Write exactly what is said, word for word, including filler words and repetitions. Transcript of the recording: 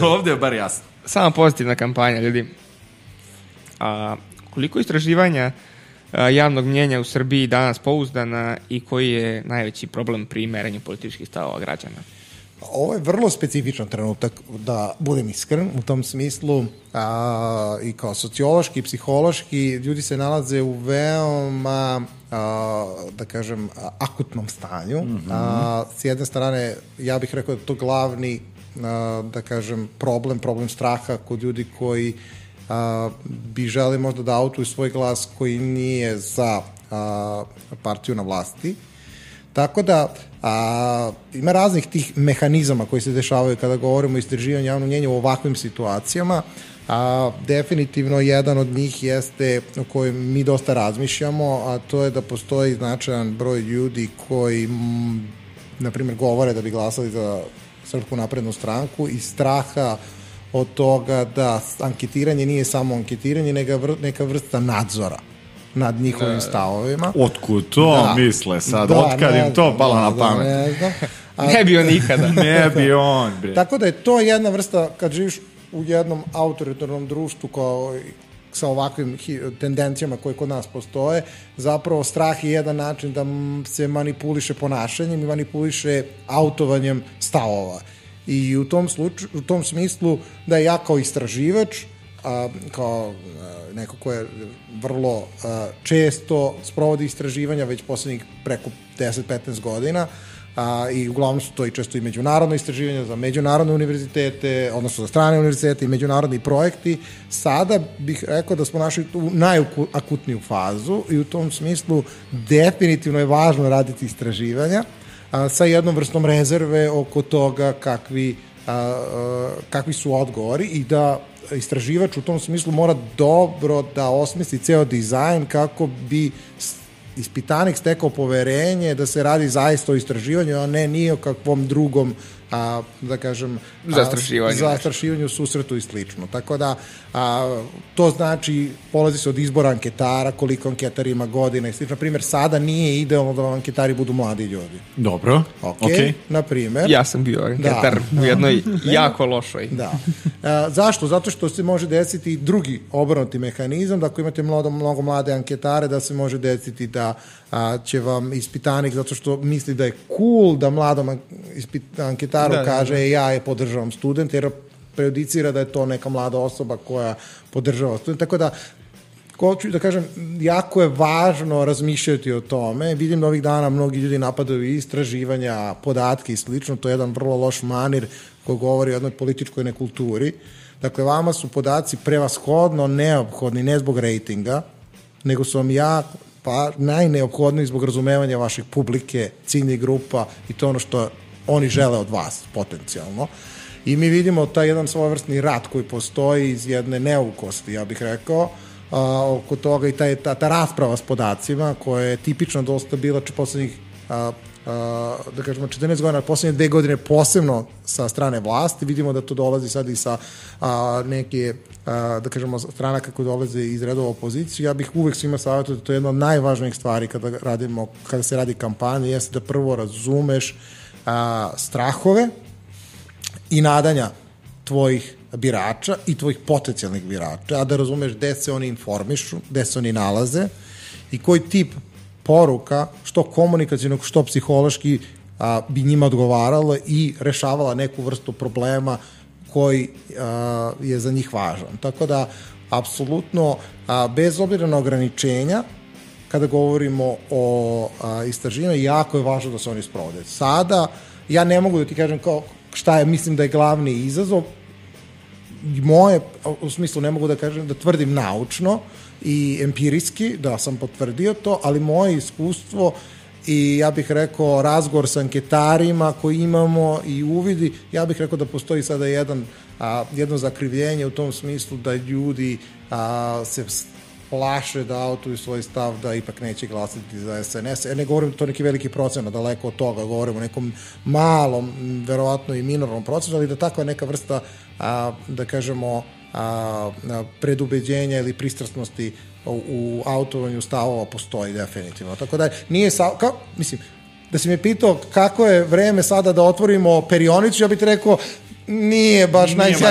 ovde je bar jasno. Sama pozitivna kampanja, ljudi. A, koliko istraživanja a, javnog mnjenja u Srbiji danas pouzdana i koji je najveći problem pri merenju političkih stavova građana? Ovo je vrlo specifičan trenutak, da budem iskren, u tom smislu a, i kao sociološki i psihološki ljudi se nalaze u veoma, a, da kažem, akutnom stanju. Mm-hmm. A, s jedne strane, ja bih rekao da to glavni, a, da kažem, problem, problem straha kod ljudi koji a, bi želi možda da autuju svoj glas koji nije za a, partiju na vlasti. Tako da, a, ima raznih tih mehanizama koji se dešavaju kada govorimo o istraživanju javnog mnjenja u ovakvim situacijama, a definitivno jedan od njih jeste o kojem mi dosta razmišljamo, a to je da postoji značajan broj ljudi koji, m, na primjer, govore da bi glasali za Srpsku naprednu stranku iz straha od toga da anketiranje nije samo anketiranje, nego neka vrsta nadzora nad njihovim stavovima. Otkud to da, misle sad? Da, otkad im to palo na pamet? Da, ne, znam. A, ne bi on nikada. Ne bi on, bre. Tako da je to jedna vrsta, kad živiš u jednom autoritarnom društvu kao sa ovakvim tendencijama koje kod nas postoje, zapravo strah je jedan način da se manipuliše ponašanjem i manipuliše autovanjem stavova. I u tom, slučaju, u tom smislu da ja kao istraživač, a, kao a, neko ko je vrlo a, često sprovodi istraživanja već poslednjih preko deset do petnaest godina, a, i uglavnom su to i često i međunarodno istraživanja za međunarodne univerzitete, odnosno za strane univerzitete i međunarodni projekti. Sada bih rekao da smo našli tu najakutniju fazu i u tom smislu definitivno je važno raditi istraživanja a, sa jednom vrstom rezerve oko toga kakvi, a, a, kakvi su odgovori i da istraživač u tom smislu mora dobro da osmisli ceo dizajn kako bi ispitanik stekao poverenje da se radi zaista o istraživanju, a ne ni o kakvom drugom, a, da kažem, zastrašivanju, zastrašivanju, susretu i slično. Tako da, a, to znači, polazi se od izbora anketara, koliko anketar ima godina i slično. Na primjer, sada nije idealno da vam anketari budu mladi ljudi. Dobro, ok. okay. Na primjer. Ja sam bio anketar da, u jednoj da, jako lošoj. Da. A, zašto? Zato što se može desiti drugi obrnuti mehanizam, da ako imate mnogo, mnogo mlade anketare, da se može desiti da a, će vam ispitanik, zato što misli da je cool da mladom ispit, anketaru da, kaže da, da. ja je podržavam student, jer prejudicira da je to neka mlada osoba koja podržava student. Tako da, hoću da kažem, jako je važno razmišljati o tome. Vidim da ovih dana mnogi ljudi napadaju istraživanja, podatke i slično. To je jedan vrlo loš manir koji govori o jednoj političkoj nekulturi. Dakle, vama su podaci prevashodno neophodni, ne zbog rejtinga, nego su vam jako pa najneophodniji zbog razumevanja vaših publike, ciljnih grupa i to ono što oni žele od vas, potencijalno. I mi vidimo taj jedan svojevrsni rat koji postoji iz jedne neukosti, ja bih rekao, a, oko toga i ta, ta, ta rasprava s podacima koja je tipično dosta bila poslednjih a, a, da kažemo četrnaest godina, poslednje dve godine posebno sa strane vlasti, vidimo da to dolazi sad i sa a, neke a, da kažemo strana kako dolaze iz redova opozicije. Ja bih uvek svima savjetio da to je jedna od najvažnijih stvari kada radimo, kada se radi kampanja, jeste da prvo razumeš a, strahove i nadanja tvojih birača i tvojih potencijalnih birača, a da razumeš gde se oni informišu, gde se oni nalaze i koji tip poruka, što komunikacijnog, što psihološki, a, bi njima odgovarala i rešavala neku vrstu problema koji a, je za njih važan. Tako da, apsolutno, a, bez obzira na ograničenja, kada govorimo o a, istraživanju, jako je važno da se oni sprovode. Sada, ja ne mogu da ti kažem kao šta je, mislim da je glavni izazov, moje, u smislu ne mogu da kažem, da tvrdim naučno i empirijski, da sam potvrdio to, ali moje iskustvo i ja bih rekao razgovor sa anketarima koji imamo i uvidi, ja bih rekao da postoji sada jedan, a, jedno zakrivljenje u tom smislu da ljudi a, se plaše da autuju svoj stav da ipak neće glasati za es en es. Ja ne govorim to neki veliki procenat, daleko od toga, govorim o nekom malom, verovatno i minornom procentu, ali da takva neka vrsta, a, da kažemo, a, a, predubeđenja ili pristrasnosti u, u autovanju stavova postoji definitivno. Tako da nije, sa, kao, mislim, da si me pitao kako je vreme sada da otvorimo perionicu, ja bih ti rekao nije baš najsjajnije